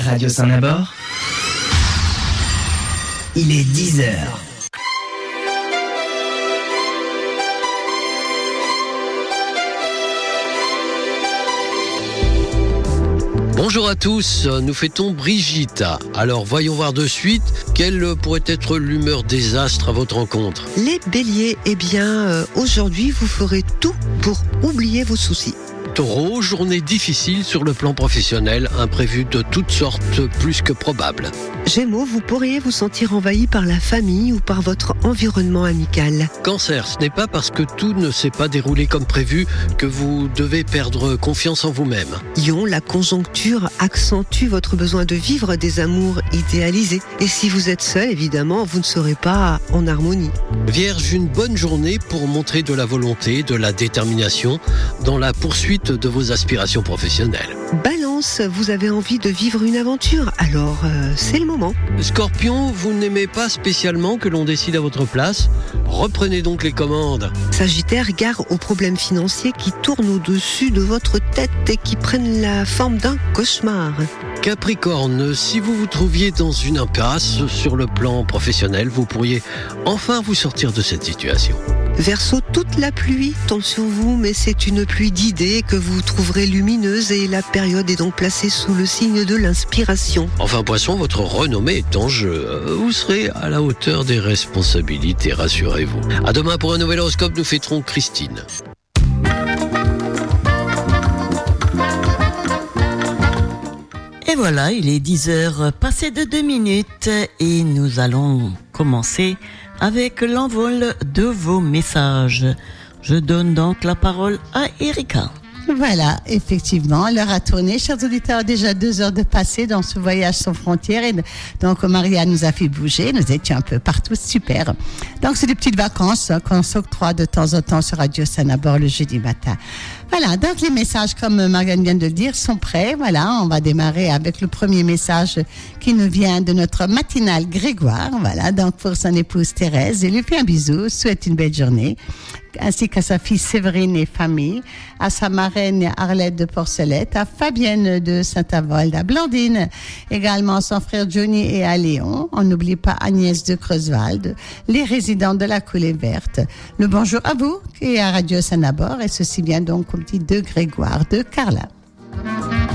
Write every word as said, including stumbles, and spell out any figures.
Radio Saint-Nabord, il est dix heures. Bonjour à tous, nous fêtons Brigitte. Alors voyons voir de suite quelle pourrait être l'humeur désastre à votre rencontre. Les béliers, eh bien, euh, aujourd'hui, vous ferez tout pour oublier vos soucis. Taureau, journée difficile sur le plan professionnel, imprévu de toutes sortes plus que probable. Gémeaux, vous pourriez vous sentir envahi par la famille ou par votre environnement amical. Cancer, ce n'est pas parce que tout ne s'est pas déroulé comme prévu que vous devez perdre confiance en vous-même. Lion, la conjoncture accentue votre besoin de vivre des amours idéalisés. Et si vous êtes seul, évidemment, vous ne serez pas en harmonie. Vierge, une bonne journée pour montrer de la volonté, de la détermination dans la poursuite de vos aspirations professionnelles. Balance, vous avez envie de vivre une aventure, alors euh, c'est le moment. Scorpion, vous n'aimez pas spécialement que l'on décide à votre place. Reprenez donc les commandes. Sagittaire, gare aux problèmes financiers qui tournent au-dessus de votre tête et qui prennent la forme d'un cauchemar. Capricorne, si vous vous trouviez dans une impasse sur le plan professionnel, vous pourriez enfin vous sortir de cette situation. Verseau, toute la pluie tombe sur vous, mais c'est une pluie d'idées que vous trouverez lumineuse et la période est donc placée sous le signe de l'inspiration. Enfin, Poisson, votre renommée est en jeu. Vous serez à la hauteur des responsabilités, rassurez-vous. À demain pour un nouvel horoscope, nous fêterons Christine. Et voilà, il est dix heures passé de deux minutes et nous allons commencer avec l'envol de vos messages. Je donne donc la parole à Erika. Voilà, effectivement, l'heure a tourné. Chers auditeurs, déjà deux heures de passé dans ce voyage sans frontières. Et donc, Maria nous a fait bouger. Nous étions un peu partout. Super. Donc, c'est des petites vacances hein, qu'on s'octroie de temps en temps sur Radio Saint-Nabord le jeudi matin. Voilà, donc les messages, comme Marianne vient de le dire, sont prêts. Voilà, on va démarrer avec le premier message qui nous vient de notre matinale Grégoire. Voilà, donc pour son épouse Thérèse. Il lui fait un bisou, souhaite une belle journée, ainsi qu'à sa fille Séverine et famille, à sa marraine Arlette de Porcelette, à Fabienne de Saint-Avold, à Blandine, également à son frère Johnny et à Léon. On n'oublie pas Agnès de Creuswald, les résidents de la Coulée Verte. Le bonjour à vous et à Radio Saint-Nabord, et ceci vient donc, comme dit, de Grégoire, de Carla.